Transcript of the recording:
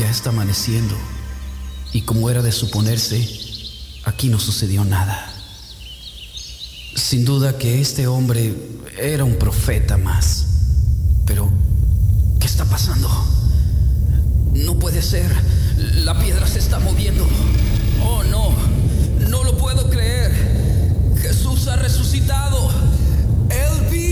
Ya está amaneciendo, y como era de suponerse, aquí no sucedió nada. Sin duda que este hombre era un profeta más. Pero, ¿qué está pasando? No puede ser. La piedra se está moviendo.